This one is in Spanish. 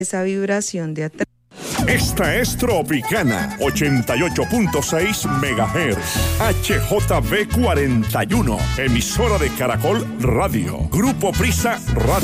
esa vibración de atrás. Esta es Tropicana 88.6 MHz HJB 41, emisora de Caracol Radio, Grupo Prisa Radio.